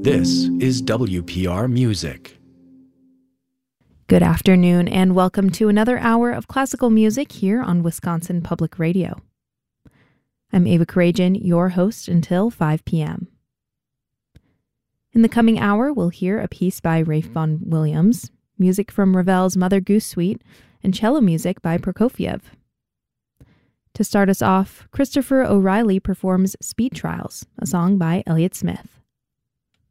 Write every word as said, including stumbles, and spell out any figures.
This is W P R Music. Good afternoon, and welcome to another hour of classical music here on Wisconsin Public Radio. I'm Ava Karajan, your host until five p.m. In the coming hour, we'll hear a piece by Ralph Vaughan Williams, music from Ravel's Mother Goose Suite, and cello music by Prokofiev. To start us off, Christopher O'Reilly performs Speed Trials, a song by Elliott Smith.